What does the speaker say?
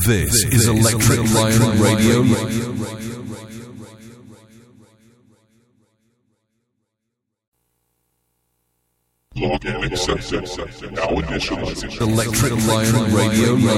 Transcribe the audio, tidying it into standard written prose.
This is Electric Lion Radio. Login accepted. Now initializing. Electric Lion Radio.